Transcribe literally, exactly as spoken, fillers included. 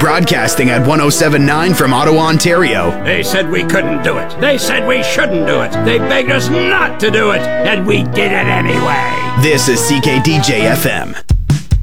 broadcasting at one oh seven point nine from Ottawa, Ontario. They said we couldn't do it. They said we shouldn't do it. They begged us not to do it, and we did it anyway. This is C K D J F M.